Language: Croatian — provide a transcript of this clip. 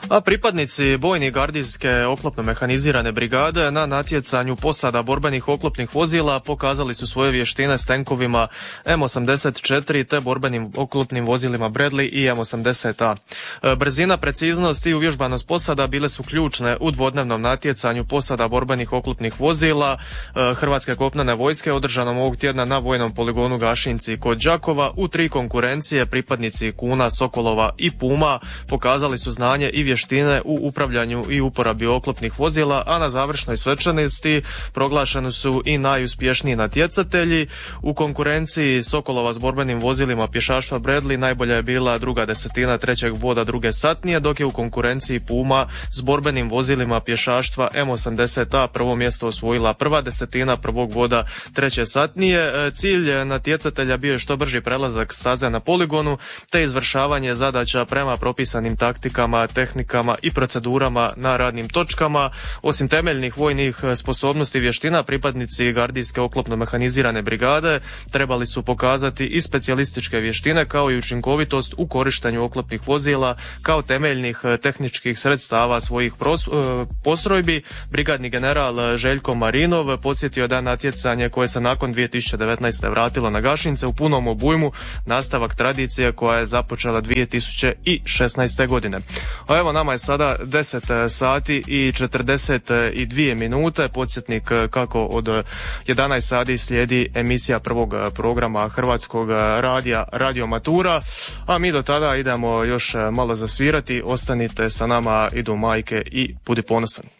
A pripadnici bojnih gardijske oklopno mehanizirane brigade na natjecanju posada borbenih oklopnih vozila pokazali su svoje vještine s tenkovima M84 te borbenim oklopnim vozilima Bradley i M80A. Brzina, preciznost i uvježbanost posada bile su ključne u dvodnevnom natjecanju posada borbenih oklopnih vozila Hrvatske kopnene vojske održanom ovog tjedna na vojnom poligonu Gašinci kod Đakova. U 3 konkurencije pripadnici Kuna, Sokolova i Puma pokazali su znanje i vještine u upravljanju i uporabi oklopnih vozila, a na završnoj svečanosti proglašeni su i najuspješniji natjecatelji. U konkurenciji Sokolova s borbenim vozilima pješaštva Bradley najbolja je bila druga desetina trećeg voda druge satnije, dok je u konkurenciji Puma s borbenim vozilima pješaštva M80A prvo mjesto osvojila prva desetina prvog voda treće satnije. Cilj natjecatelja bio je što brži prelazak staze na poligonu te izvršavanje zadaća prema propisanim taktikama, tehnikama i procedurama na radnim točkama. Osim temeljnih vojnih sposobnosti i vještina, pripadnici gardijske oklopno mehanizirane brigade trebali su pokazati i specijalističke vještine kao i učinkovitost u korištenju oklopnih vozila kao temeljnih tehničkih sredstava svojih postrojbi. Brigadni general Željko Marinov podsjetio da natjecanje koje se nakon 2019. vratilo na Gašince u punom obujmu nastavak tradicije koja je započela 2016. godine. A evo, nama je sada 10 sati i 42 minute. Podsjetnik kako od 11 sati slijedi emisija prvog programa Hrvatskog radija Radio Matura, a mi do tada idemo još malo zasvirati. Ostanite sa nama, idu majke i budi ponosan.